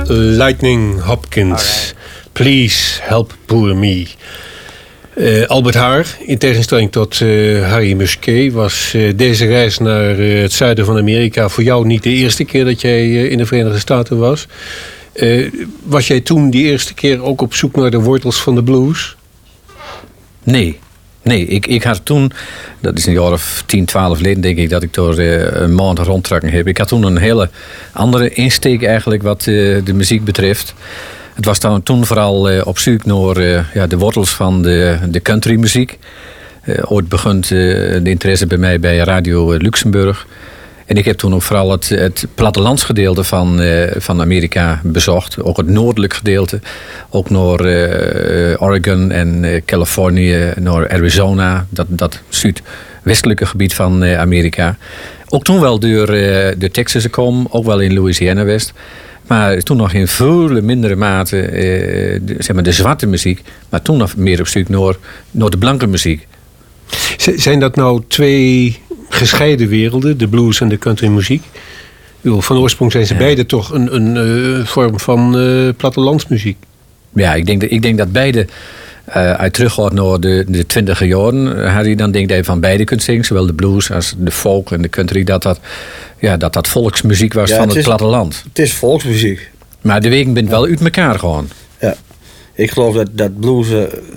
Lightning Hopkins. Please help poor me. Albert Haar, in tegenstelling tot Harry Musquet, was deze reis naar het zuiden van Amerika voor jou niet de eerste keer dat jij in de Verenigde Staten was. Was jij toen die eerste keer ook op zoek naar de wortels van de blues? Nee, ik had toen, dat is een jaar of 10, 12 geleden denk ik, dat ik door een maand rondtrekken heb. Ik had toen een hele andere insteek eigenlijk wat de muziek betreft. Het was dan toen vooral op zoek naar de wortels van de countrymuziek. Ooit begon de interesse bij mij bij Radio Luxemburg. En ik heb toen ook vooral het plattelandsgedeelte van Amerika bezocht. Ook het noordelijk gedeelte. Ook naar Oregon en Californië, naar Arizona. Dat zuidwestelijke gebied van Amerika. Ook toen wel door de Texas gekomen. Ook wel in Louisiana West. Maar toen nog in veel mindere mate de zwarte muziek. Maar toen nog meer op zoek naar de blanke muziek. Zijn dat nou twee gescheiden werelden, de blues en de countrymuziek? Van oorsprong zijn ze beide toch een vorm van plattelandsmuziek. Ja, ik denk dat beide uit teruggaat naar de 20e jaren. Harry, dan denk dat je van beide kunt zingen. Zowel de blues als de folk en de country. Dat volksmuziek was van het platteland. Het is volksmuziek. Maar de wegen bent wel uit elkaar gewoon. Ja, ik geloof dat blues...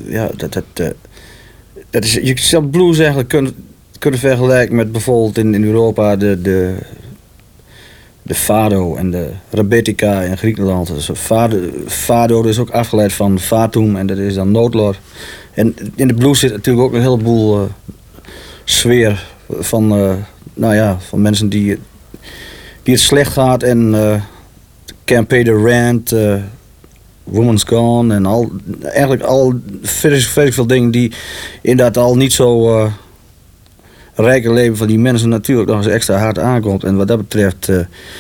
dat is, je zou blues eigenlijk kunnen vergelijken met bijvoorbeeld in Europa de fado en de rebetica in Griekenland. Dus fado is ook afgeleid van fatum en dat is dan noodlot. En in de blues zit natuurlijk ook een heleboel sfeer van mensen die het slecht gaat en Can't Pay the Rent, Woman's Gone en eigenlijk al veel dingen die inderdaad al niet zo rijke leven van die mensen natuurlijk nog eens extra hard aankomt. En wat dat betreft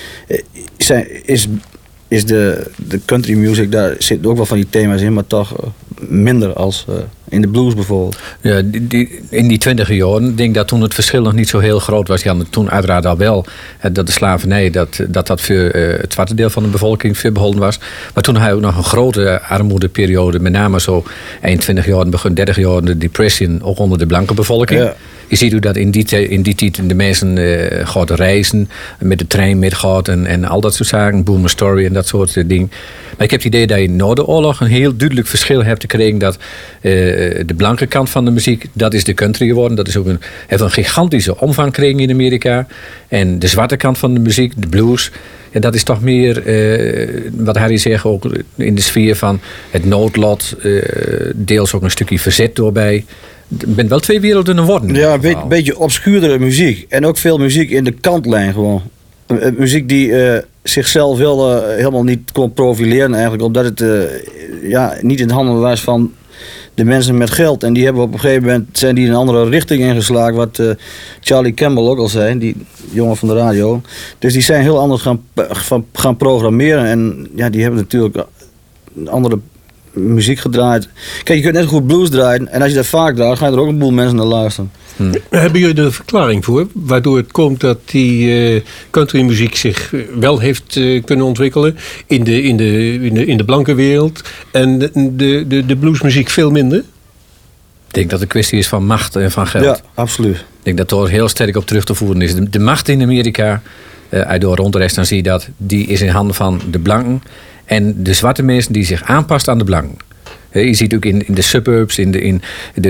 is de country music, daar zitten ook wel van die thema's in, maar toch minder als in de blues bijvoorbeeld. Ja, in die 20e jaren, denk dat toen het verschil nog niet zo heel groot was. Ja, toen uiteraard al wel dat de slavernij, dat voor het zwarte deel van de bevolking verbeholden was. Maar toen had je ook nog een grote armoedeperiode, met name zo eind 20 jaar, begin 30 jaar, de depression, ook onder de blanke bevolking. Ja. Je ziet hoe dat in die tijd de mensen gaan reizen, met de trein metgaat en al dat soort zaken, Boomer Story en dat soort dingen. Maar ik heb het idee dat je na de oorlog een heel duidelijk verschil hebt gekregen dat de blanke kant van de muziek, dat is de country geworden. Dat is ook heeft een gigantische omvang gekregen in Amerika. En de zwarte kant van de muziek, de blues, en dat is toch meer, wat Harry zegt, ook in de sfeer van het noodlot, deels ook een stukje verzet doorbij. Het bent wel twee werelden geworden. Ja, een beetje obscuurdere muziek. En ook veel muziek in de kantlijn gewoon. Muziek die zichzelf helemaal niet kon profileren eigenlijk. Omdat het niet in de handen was van de mensen met geld. En die hebben op een gegeven moment zijn die een andere richting ingeslagen. Wat Charlie Campbell ook al zei, die jongen van de radio. Dus die zijn heel anders gaan programmeren. En ja, die hebben natuurlijk andere muziek gedraaid. Kijk, je kunt net zo goed blues draaien. En als je dat vaak draait, gaan er ook een boel mensen naar luisteren. Hebben jullie er een verklaring voor? Waardoor het komt dat die countrymuziek zich wel heeft kunnen ontwikkelen in de blanke wereld en de bluesmuziek veel minder? Ik denk dat het een kwestie is van macht en van geld. Ja, absoluut. Ik denk dat er heel sterk op terug te voeren is. De macht in Amerika, uit door rondreis, dan zie je dat, die is in handen van de blanken. En de zwarte mensen die zich aanpast aan de blanken. Je ziet ook in de suburbs, in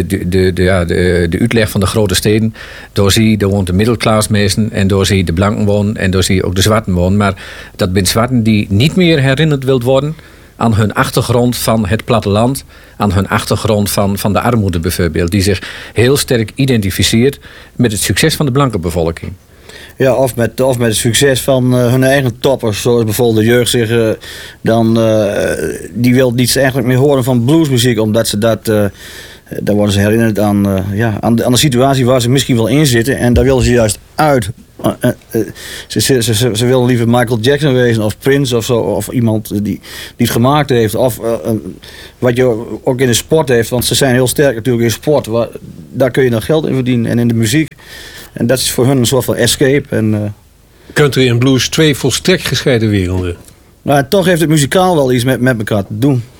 de uitleg van de grote steden. Daar woont de middelklasse mensen en daar zie je de blanken wonen en daar zie je ook de zwarten wonen. Maar dat zijn zwarten die niet meer herinnerd wilt worden aan hun achtergrond van het platteland, aan hun achtergrond van de armoede bijvoorbeeld. Die zich heel sterk identificeert met het succes van de blanke bevolking. Ja, of met het succes van hun eigen toppers. Zoals bijvoorbeeld de jeugd zich die wil niets eigenlijk meer horen van bluesmuziek. Omdat ze daar worden ze herinnerd aan de situatie waar ze misschien wel in zitten. En daar willen ze juist uit. Ze willen liever Michael Jackson wezen of Prince of zo. Of iemand die het gemaakt heeft. Of wat je ook in de sport heeft. Want ze zijn heel sterk natuurlijk in sport. Daar kun je dan geld in verdienen. En in de muziek. En dat is voor hun een soort van escape. En, country en blues, twee volstrekt gescheiden werelden. Maar toch heeft het muzikaal wel iets met elkaar te doen.